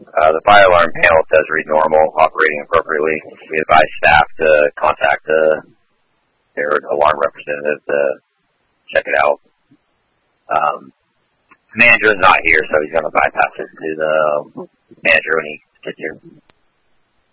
The fire alarm panel does read normal, operating appropriately. We advise staff to contact their alarm representative to check it out. Manager is not here, so he's going to bypass it to the manager when he gets here.